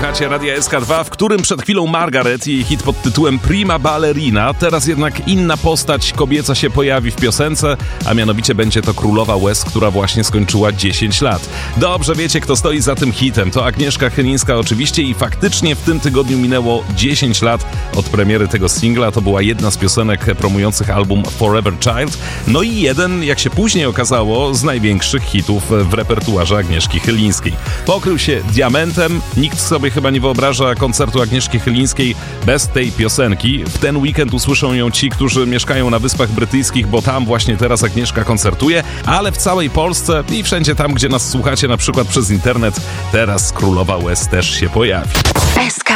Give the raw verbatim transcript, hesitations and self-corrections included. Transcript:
Słuchacie Radia S K dwa, w którym przed chwilą Margaret i jej hit pod tytułem Prima Ballerina. Teraz jednak inna postać kobieca się pojawi w piosence, a mianowicie będzie to królowa łez, która właśnie skończyła dziesięć lat. Dobrze wiecie, kto stoi za tym hitem. To Agnieszka Chylińska oczywiście i faktycznie w tym tygodniu minęło dziesięć lat od premiery tego singla. To była jedna z piosenek promujących album Forever Child. No i jeden, jak się później okazało, z największych hitów w repertuarze Agnieszki Chylińskiej. Pokrył się diamentem. Nikt sobie chyba nie wyobraża koncertu Agnieszki Chylińskiej bez tej piosenki. W ten weekend usłyszą ją ci, którzy mieszkają na Wyspach Brytyjskich, bo tam właśnie teraz Agnieszka koncertuje, ale w całej Polsce i wszędzie tam, gdzie nas słuchacie, na przykład przez internet, teraz Królowa Łez też się pojawi. S K